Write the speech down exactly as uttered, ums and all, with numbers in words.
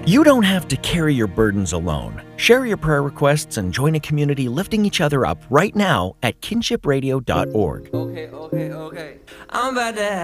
You don't have to carry your burdens alone. Share your prayer requests and join a community lifting each other up right now at kinship radio dot org. Okay, okay, okay. I'm about to